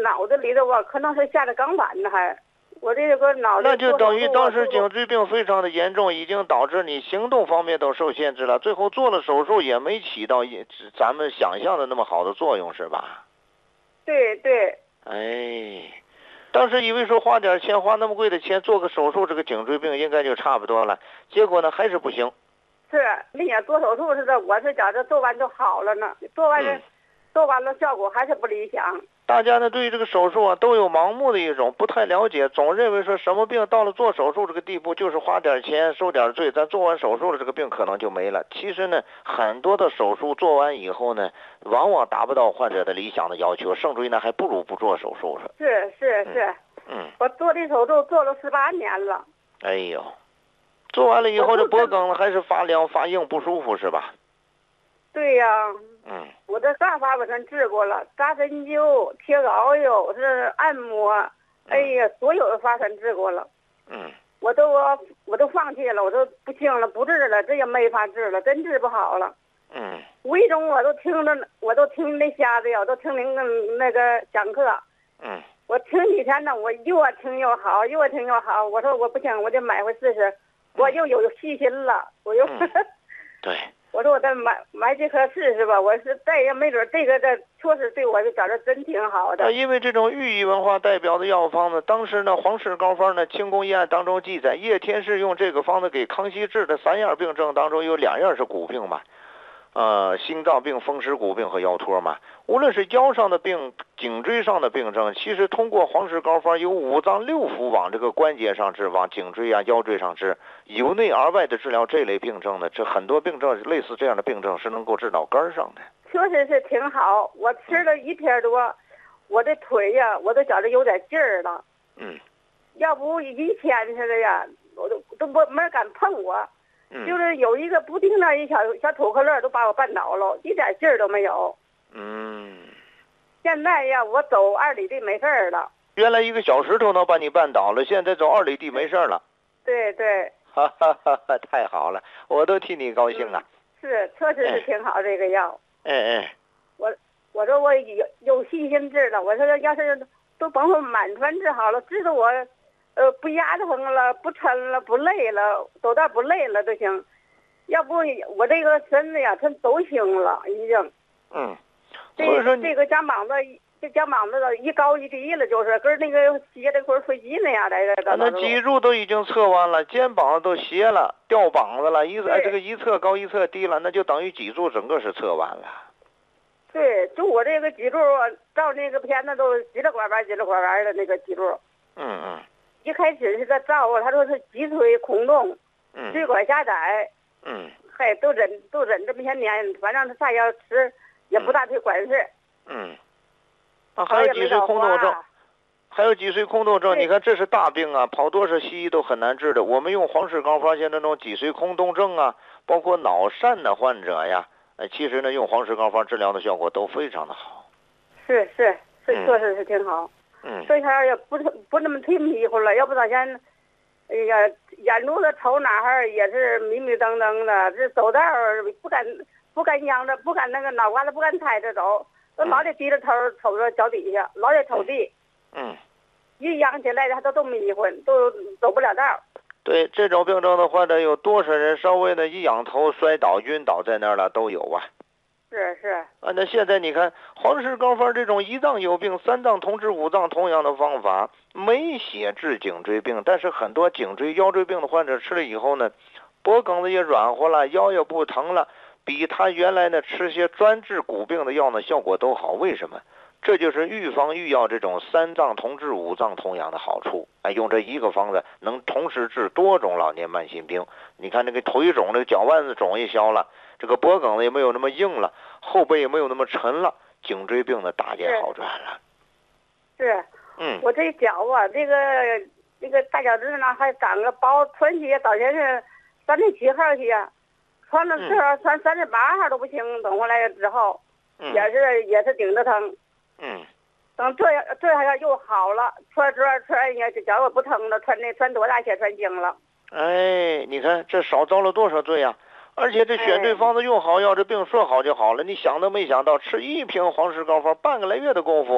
脑子里头啊，可能是下的钢板呢，我这个脑子。 那就等于当时颈椎病非常的严重，已经导致你行动方面都受限制了，最后做了手术也没起到咱们想象的那么好的作用，是吧？ 对对。 哎，当时以为说花点钱，花那么贵的钱做个手术，这个颈椎病应该就差不多了，结果呢还是不行。 是，那年做手术似的，我是觉着做完就好了呢，做完了效果还是不理想。 大家呢对于这个手术啊都有盲目的一种不太了解，总认为说什么病到了做手术这个地步就是花点钱受点罪，咱做完手术了这个病可能就没了。其实呢很多的手术做完以后呢，往往达不到患者的理想的要求，甚至于呢还不如不做手术了。 是。我做这手术做了18年了。 哎呦，做完了以后这脖梗了还是发凉发硬不舒服是吧？ 对呀。我这啥法我全治过了，扎针灸、贴膏药、是按摩，哎呀，所有的法全治过了。我都放弃了，我都不行了，不治了，这也没法治了，真治不好了。无意中我都听那瞎子呀，我都听那个讲课。我听几天呢，我越听越好，越听越好。我说我不行，我就买回试试。我又有细心了，我又对。 我说我再买这颗试试吧，我是再也没准这个确实对我就觉得真挺好的。 因为这种寓意文化代表的药方呢，当时呢黄氏膏方呢清宫医案当中记载，叶天士用这个方子给康熙治的3样病症当中有2样是骨病嘛，心脏病、风湿骨病和腰托嘛。无论是腰上的病、颈椎上的病症，其实通过黄氏膏方由5脏6腑往这个关节上治，往颈椎啊、腰椎上治，由内而外的治疗这类病症呢，这很多病症类似这样的病症是能够治到根儿上的。 确实是挺好，我吃了1天多，我的腿呀，我都觉得有点劲儿了。要不以前似的呀，我都没人敢碰我。就是有一个不定的一小土克乐都把我绊倒了，一点劲儿都没有。现在呀，我走2里地没事儿了。 原来一个小石头能把你绊倒了，现在走2里地没事儿了。 对对。 哈哈哈哈，太好了，我都替你高兴啊。 是，确实是挺好这个药。我说我有信心治了，我说要是都甭说满船治好了，治得我不压疼了，不抻了，不累了，走道不累了都行。要不我这个身子呀，它都行了已经。所以说这个肩膀子一高一低了，就是跟那个斜的会飞机那样来的。 那脊柱都已经侧弯了，肩膀都斜了，掉膀子了，这个一侧高一侧低了，那就等于脊柱整个是侧弯了。 对，就我这个脊柱照那个片子都急了拐弯的那个脊柱。一开始是他照我，他说是脊椎空洞，椎管狭窄。都忍这么些年，反正他啥药吃也不大对管事。 还有脊髓空洞症，你看这是大病啊，跑多少西医都很难治的。我们用黄氏膏方现在那种脊髓空洞症啊，包括脑疝的患者呀，其实呢用黄氏膏方治疗的效果都非常的好。 是，确实是挺好。这下也不那么忒迷糊了，要不早先，哎呀，眼珠子瞅哪儿也是迷迷瞪瞪的，这走道不敢仰着，不敢那个脑瓜子不敢抬着走，都老得低着头瞅着脚底下，老得瞅地。一仰起来他都迷糊，都走不了道。 对，这种病症的患者有多少人稍微的一仰头摔倒晕倒在那儿了都有啊。 是。 那现在你看黄氏膏方这种1脏有病3脏同治5脏同样的方法，没写治颈椎病，但是很多颈椎腰椎病的患者吃了以后呢，脖梗子也软和了，腰也不疼了，比他原来呢吃些专治骨病的药呢效果都好。为什么？这就是预防预药这种3脏同治5脏同样的好处。用这一个方子能同时治多种老年慢性病。你看这个腿肿，这个脚腕子肿也消了，这个脖梗子也没有那么硬了，后背也没有那么沉了，颈椎病的大见好转了。 是。我这脚啊，这个大脚趾呢还长个包，穿鞋早前是37号鞋，穿了这穿38号都不行，等回来之后，也是顶着疼。等这下又好了，穿也脚也不疼了，穿多大鞋穿轻了。 你看这少遭了多少罪啊！而且这选对方子用好药，这病说好就好了。你想都没想到，吃1瓶黄氏膏方半个来月的功夫，